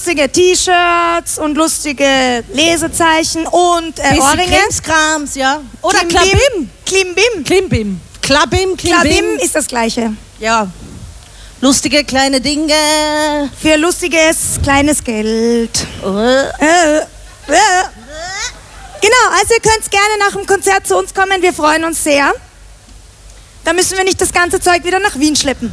lustige T-Shirts und lustige Lesezeichen und Ohrringe. Krimskrams, ja. Oder Klimbim. Klimbim. Klimbim. Klabim. Klabim ist das Gleiche. Ja. Lustige kleine Dinge. Für lustiges kleines Geld. Genau, also ihr könnt gerne nach dem Konzert zu uns kommen. Wir freuen uns sehr. Da müssen wir nicht das ganze Zeug wieder nach Wien schleppen.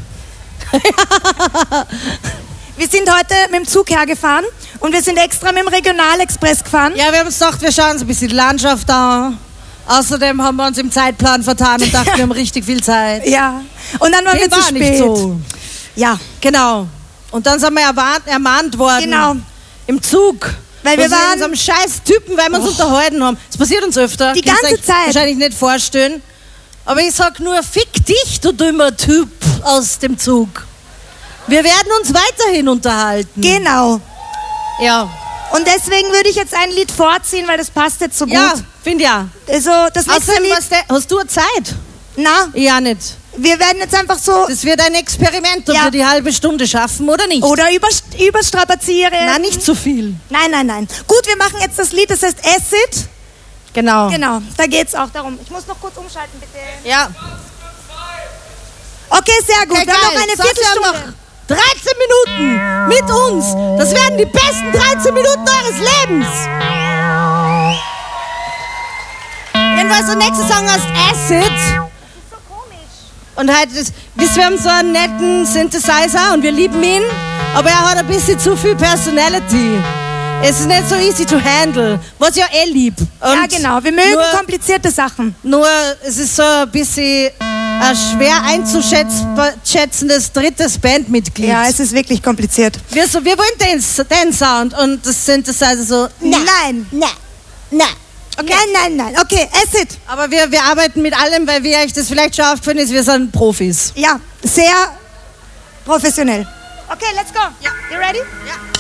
Wir sind heute mit dem Zug hergefahren und wir sind extra mit dem Regionalexpress gefahren. Ja, wir haben uns gedacht, wir schauen uns ein bisschen die Landschaft an. Außerdem haben wir uns im Zeitplan vertan und dachten, wir haben richtig viel Zeit. Ja, und dann waren wir zu spät. Nicht so. Ja. Genau. Und dann sind wir ermahnt worden. Genau. Im Zug. Weil wir waren so einem scheiß Typen, weil wir uns unterhalten haben. Das passiert uns öfter. Die ganze Zeit. Wahrscheinlich nicht vorstellen. Aber ich sag nur, fick dich, du dummer Typ aus dem Zug. Wir werden uns weiterhin unterhalten. Genau. Ja. Und deswegen würde ich jetzt ein Lied vorziehen, weil das passt jetzt so gut. Ja, finde ja. Also, das nächste Lied... Hast du Zeit? Na? Ja, nicht. Wir werden jetzt einfach so... Das wird ein Experiment, ob wir die halbe Stunde schaffen oder nicht. Oder überstrapazieren. Nein, nicht zu viel. Nein. Gut, wir machen jetzt das Lied, das heißt Acid. Genau. Genau, da geht's auch darum. Ich muss noch kurz umschalten, bitte. Ja. Okay, sehr gut. Okay, wir haben noch eine Viertelstunde. 13 Minuten mit uns. Das werden die besten 13 Minuten eures Lebens. Jedenfalls der nächste Song heißt Acid. Das ist so komisch. Und heute ist, wir haben so einen netten Synthesizer und wir lieben ihn, aber er hat ein bisschen zu viel Personality. Es ist nicht so easy to handle, was ich ja lieb. Und ja, genau. Wir mögen komplizierte Sachen. Nur, es ist so ein bisschen ein schwer einzuschätzendes drittes Bandmitglied. Ja, es ist wirklich kompliziert. Wir wollen den Sound und das Synthesizer so... Nein. Okay. Nein. Okay, Acid. Aber wir arbeiten mit allem, weil wir euch das vielleicht schon aufgefallen ist, wir sind Profis. Ja, sehr professionell. Okay, let's go. Ja. You ready? Ja.